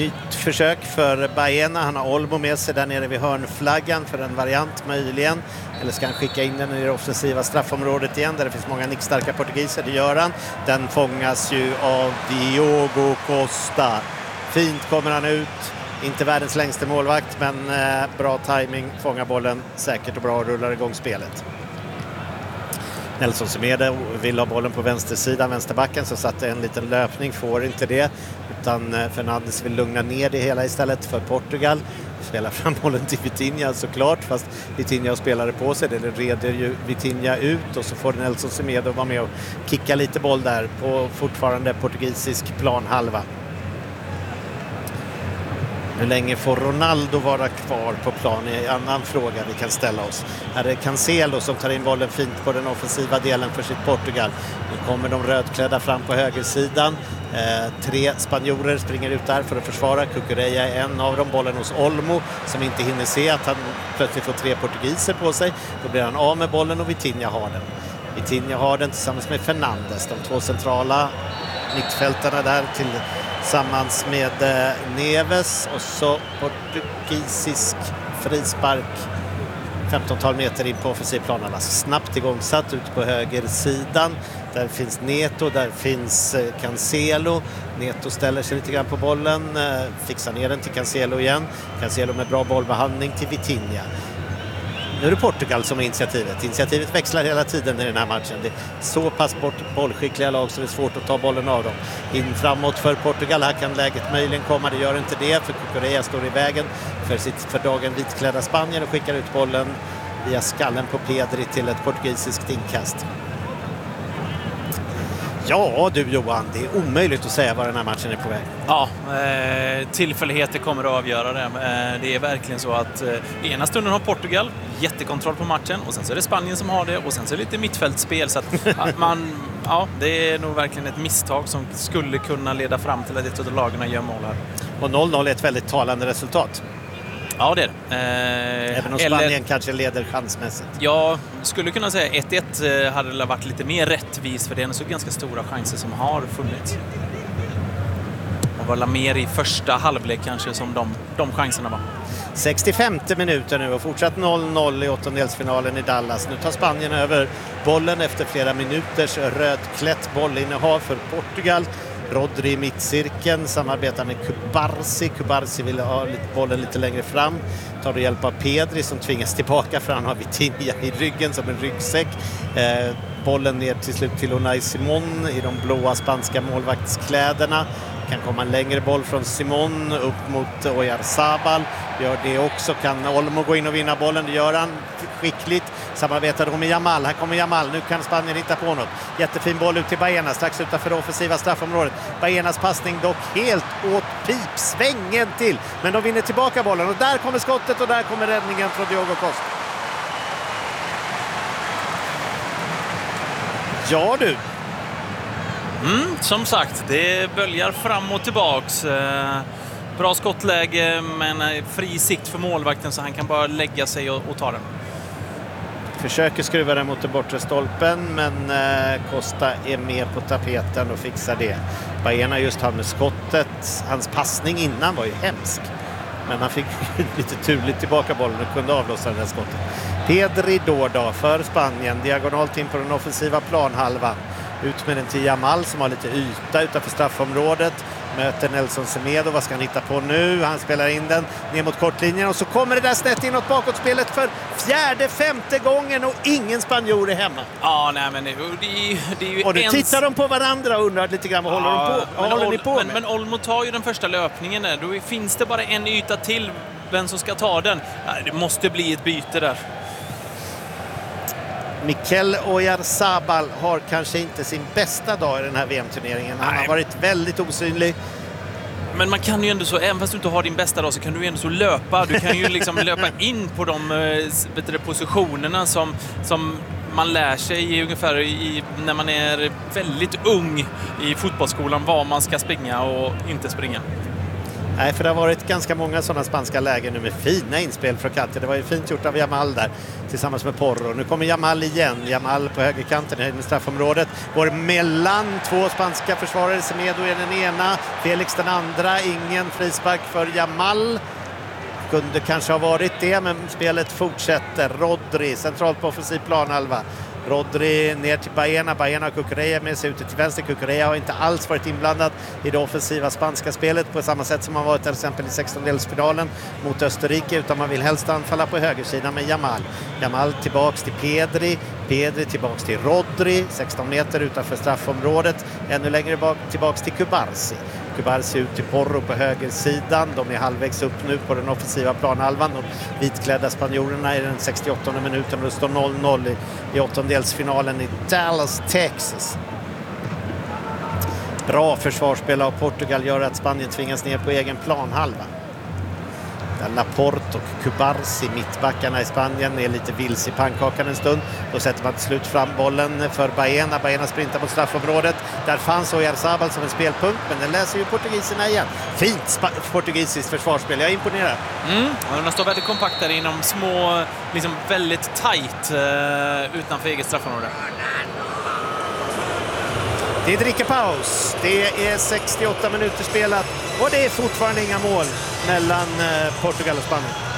Nytt försök för Baena. Han har Olmo med sig där nere vid hörnflaggan för en variant möjligen. Eller ska han skicka in den i det offensiva straffområdet igen där det finns många nickstarka portugiser. Det gör han. Den fångas ju av Diogo Costa. Fint kommer han ut. Inte världens längsta målvakt, men bra timing. Fångar bollen säkert och bra och rullar igång spelet. Nelson Semedo vill ha bollen på vänstersidan, vänsterbacken, så satte en liten löpning, får inte det. Utan Fernandes vill lugna ner det hela istället för Portugal. Spelar fram bollen till Vitinha såklart, fast Vitinha spelade på sig. Det reder ju Vitinha ut och så får Nelson Semedo vara med och kicka lite boll där på fortfarande portugisisk planhalva. Hur länge får Ronaldo vara kvar på plan är en annan fråga vi kan ställa oss. Här är Cancelo som tar in bollen fint på den offensiva delen för sitt Portugal. Nu kommer de rödklädda fram på högersidan. 3 spanjorer springer ut där för att försvara. Cucurella är en av dem. Bollen hos Olmo som inte hinner se att han plötsligt får 3 portugiser på sig. Då blir han av med bollen och Vitinha har den. Vitinha har den tillsammans med Fernandes. De 2 centrala mittfältarna där tillsammans med Neves och så portugisisk frispark 15-tal meter in på offensiv plan. Alltså snabbt igångsatt ut på högersidan. Där finns Neto, där finns Cancelo. Neto ställer sig lite grann på bollen, fixar ner den till Cancelo igen. Cancelo med bra bollbehandling till Vitinha. Nu är det Portugal som är initiativet. Initiativet växlar hela tiden i den här matchen. Det är så pass bollskickliga lag så det är svårt att ta bollen av dem. In framåt för Portugal. Här kan läget möjligen komma. Det gör inte det för Cucurella står i vägen för sitt för dagen vitklädda Spanien och skickar ut bollen via skallen på Pedri till ett portugisiskt inkast. Ja du Johan, det är omöjligt att säga var den här matchen är på väg. Ja, tillfälligheter kommer att avgöra det. Det är verkligen så att ena stunden har Portugal jättekontroll på matchen och sen så är det Spanien som har det och sen så är det lite mittfältspel så att det är nog verkligen ett misstag som skulle kunna leda fram till att ett av lagen gör mål här. Och 0-0 är ett väldigt talande resultat. Ja, det är det. Även om Spanien kanske leder chansmässigt. Jag skulle kunna säga 1-1 hade det varit lite mer rättvis för det är så ganska stora chanser som har funnits. Och var mer i första halvlek kanske som de chanserna var. 65:e minuter nu och fortsatt 0-0 i åttondelsfinalen i Dallas. Nu tar Spanien över bollen efter flera minuters rödklätt bollinnehav för Portugal. Rodri i mittcirkeln samarbetar med Kubarsi. Kubarsi vill ha bollen lite längre fram. Tar det hjälp av Pedri som tvingas tillbaka för han har Vitinha i ryggen som en ryggsäck. Bollen ner till slut till Unai Simon i de blåa spanska målvaktskläderna. Kan komma en längre boll från Simon upp mot Oyarzabal. Gör det också. Kan Olmo gå in och vinna bollen? Det gör han skickligt. Samarbetar de med Yamal. Här kommer Yamal. Nu kan Spanien hitta på något. Jättefin boll ut till Baena. Strax utanför det offensiva straffområdet. Baenas passning dock helt åt pipsvängen till. Men de vinner tillbaka bollen. Och där kommer skottet och där kommer räddningen från Diogo Costa. Ja du. Som sagt, det böljar fram och tillbaks. Bra skottläge men fri sikt för målvakten så han kan bara lägga sig och ta den. Försöker skruva den mot den bortre stolpen men Costa är med på tapeten och fixar det. Baena just hann med skottet. Hans passning innan var ju hemsk. Men han fick lite turligt tillbaka bollen och kunde avlossa den här skottet. Pedri då för Spanien. Diagonalt in på den offensiva planhalvan. Ut med den till Yamal som har lite yta utanför straffområdet. Möter Nelson Semedo. Vad ska han hitta på nu? Han spelar in den ner mot kortlinjen. Och så kommer det där snett inåt bakåtspelet för 4:e, 5:e gången. Och ingen spanjor är hemma. Ja, nej men det är ju... Och nu tittar de på varandra och undrar lite grann vad håller de på? Vad håller ni på med? Men Olmo tar ju den första löpningen där. Då finns det bara en yta till. Vem som ska ta den? Det måste bli ett byte där. Mikel Oyarzabal har kanske inte sin bästa dag i den här VM-turneringen. Han har varit väldigt osynlig. Men man kan ju ändå så, även fast du inte har din bästa dag så kan du ändå så löpa. Du kan ju liksom löpa in på de positionerna som man lär sig ungefär när man är väldigt ung i fotbollsskolan vad man ska springa och inte springa. Nej, för det har varit ganska många sådana spanska lägen nu med fina inspel från kanten. Det var ju fint gjort av Yamal där tillsammans med Porro. Nu kommer Yamal igen. Yamal på högerkanten i straffområdet. Går mellan två spanska försvarare. Semedo är den ena, Felix den andra. Ingen frispark för Yamal. Kunde kanske ha varit det, men spelet fortsätter. Rodri centralt på offensiv planhalva. Rodri ner till Baena. Baena och Cucurella med sig ute till vänster. Cucurella har inte alls varit inblandad i det offensiva spanska spelet på samma sätt som man varit till exempel i 16-delsfinalen mot Österrike, utan man vill helst anfalla på högersidan med Yamal. Yamal tillbaks till Pedri. Pedri tillbaks till Rodri, 16 meter utanför straffområdet. Ännu längre tillbaks till Cubarsi. Cubarsi ut till Porro på högersidan. De är halvvägs upp nu på den offensiva planhalvan. De vitklädda spanjorerna i den 68:e minuten. Det står 0-0 i åttondelsfinalen i Dallas, Texas. Bra försvarsspel av Portugal gör att Spanien tvingas ner på egen planhalva. Laporte och Cubarsi, mittbackarna i Spanien, är lite vilse i pannkakan en stund. Då sätter man till slut fram bollen för Baena. Baena sprintar mot straffområdet. Där fanns Oyarzabal som en spelpunkt, men den läser ju portugiserna igen. Fint portugisiskt försvarsspel, jag är imponerad. De står väldigt kompakt där inom små, liksom väldigt tajt utanför eget straffområde. Det är drickepaus. Det är 68 minuter spelat och det är fortfarande inga mål mellan Portugal och Spanien.